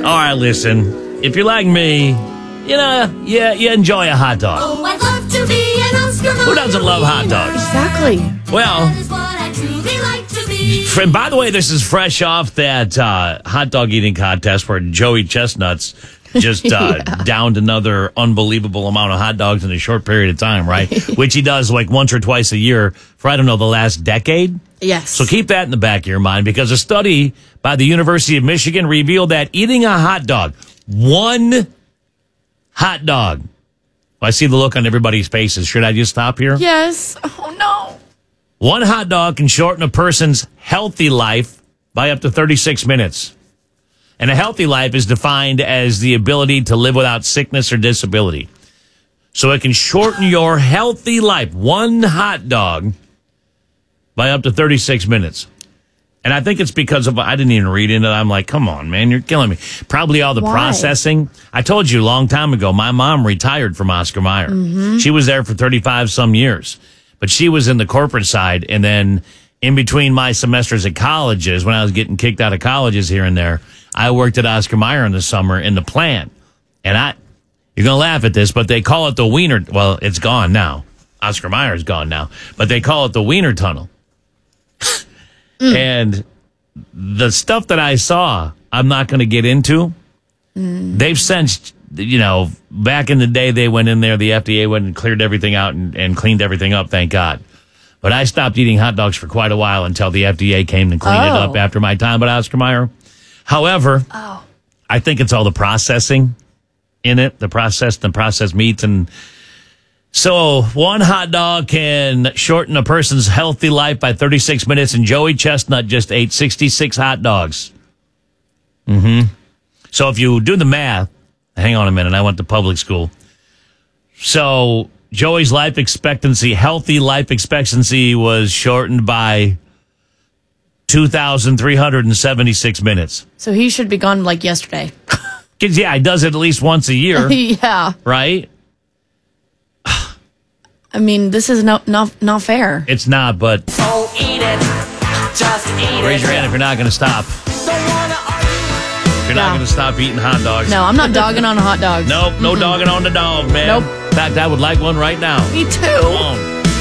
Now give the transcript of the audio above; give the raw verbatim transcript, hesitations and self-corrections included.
right, listen. If you're like me, you know, yeah, you enjoy a hot dog. Oh, I'd love to be an Oscar Mayer. Who doesn't love hot dogs? Exactly. Well, That is what I truly like to be. fr- by the way, this is fresh off that uh, hot dog eating contest where Joey Chestnuts just uh, Yeah. downed another unbelievable amount of hot dogs in a short period of time, right? Which he does like once or twice a year for, I don't know, the last decade. Yes. So keep that in the back of your mind, because a study by the University of Michigan revealed that eating a hot dog, one hot dog. I see the look on everybody's faces. Should I just stop here? Yes. Oh, no. One hot dog can shorten a person's healthy life by up to thirty-six minutes. And a healthy life is defined as the ability to live without sickness or disability. So it can shorten your healthy life, one hot dog, by up to thirty-six minutes. And I think it's because of, I didn't even read into it. I'm like, come on, man, you're killing me. Probably all the Why? processing. I told you a long time ago, my mom retired from Oscar Mayer. Mm-hmm. She was there for thirty-five some years. But she was in the corporate side. And then in between my semesters at colleges, when I was getting kicked out of colleges here and there, I worked at Oscar Mayer in the summer in the plant. And I, you're going to laugh at this, but they call it the Wiener. Well, it's gone now. Oscar Mayer is gone now. But they call it the Wiener Tunnel. Mm. And the stuff that I saw, I'm not going to get into. Mm. They've since, you know, back in the day, they went in there, the F D A went and cleared everything out and, and cleaned everything up, thank God. But I stopped eating hot dogs for quite a while until the F D A came and cleaned Oh. it up after my time at Oscar Mayer. However, Oh. I think it's all the processing in it, the processed and processed meats. And so one hot dog can shorten a person's healthy life by thirty-six minutes, and Joey Chestnut just ate sixty-six hot dogs. Mm-hmm. So if you do the math, hang on a minute, I went to public school. So Joey's life expectancy, healthy life expectancy, was shortened by two thousand three hundred seventy-six minutes. So he should be gone like yesterday. Because, yeah, he does it at least once a year, Yeah. right? I mean, this is not not, not fair. It's not, but So eat it. Just eat raise it. your hand if you're not going to stop. Don't wanna argue. If you're not No. going to stop eating hot dogs. No, I'm not dogging on hot dogs. Nope, no dogging on the dog, man. Nope. In fact, I would like one right now. Me too. Come on.